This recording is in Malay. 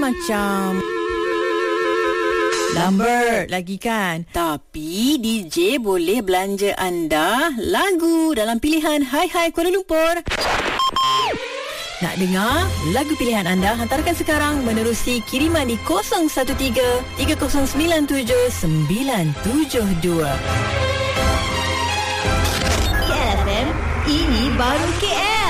Macam Lambert lagi kan. Tapi DJ boleh belanja anda lagu dalam pilihan Hai Hai Kuala Lumpur. Nak dengar lagu pilihan anda? Hantarkan sekarang menerusi kiriman di 013 3097 972. KLFM, ini baru KL.